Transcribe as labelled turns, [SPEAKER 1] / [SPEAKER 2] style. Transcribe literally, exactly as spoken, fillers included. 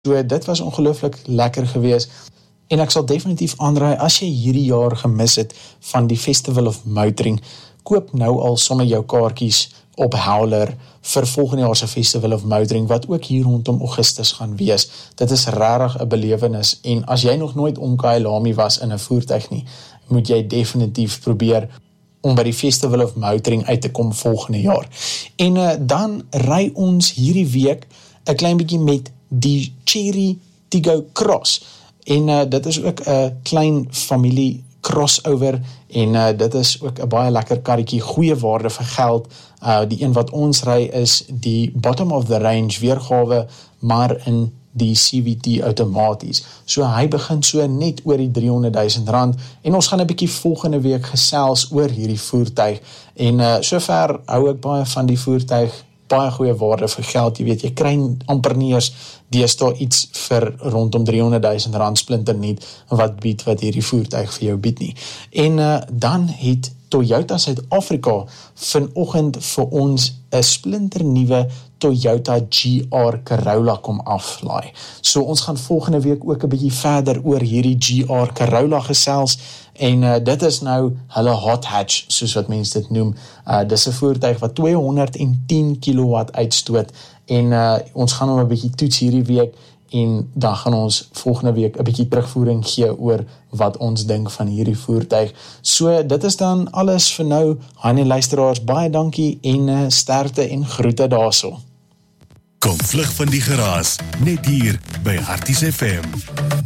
[SPEAKER 1] So dit was ongelooflik lekker gewees. En ek sal definitief aanraai, as jy hierdie jaar gemis het van die Festival of Motoring, koop nou al sommer jou kaartjies op Howler vir volgende jaar se Festival of Motoring, wat ook hier rondom Augustus gaan wees. Dit is regtig 'n belewenis, en as jy nog nooit om Kyalami was in 'n voertuig nie, moet jy definitief probeer om by die Festival of Motoring uit te kom volgende jaar. En uh, dan ry ons hierdie week 'n klein bietjie met die Chery Tiggo Cross, en uh, dit is ook 'n klein familie crossover, en uh, dit is ook 'n baie lekker karretjie, goeie waarde vir geld. Uh, die een wat ons ry is die bottom of the range weergawe, maar in die C V T outomaties. So hy begin so net oor die driehonderdduisend rand, en ons gaan 'n bietjie volgende week gesels oor hierdie voertuig, en uh, sover hou ek baie van die voertuig, baie goeie waarde vir geld, jy weet, jy kry amper nie eers deesdae iets vir rondom driehonderdduisend rand splinternuut wat bied wat hierdie voertuig vir jou bied nie. En uh, dan het Toyota Suid-Afrika vanoggend vir ons 'n splinternuwe Toyota G R Corolla kom aflaai. So ons gaan volgende week ook 'n bietjie verder oor hierdie G R Corolla gesels, en uh, dit is nou hulle hot hatch, soos wat mense dit noem. Uh, dis 'n voertuig wat tweehonderdtien kilowatt uitstoot, en uh, ons gaan hom 'n bietjie toets hierdie week, en dan gaan ons volgende week 'n bietjie terugvoering gee oor wat ons dink van hierdie voertuig. So dit is dan alles vir nou. Hanne luisteraars, baie dankie, en uh, sterkte en groete daarso.
[SPEAKER 2] Kom vlug van die geraas, net hier by Harties F M.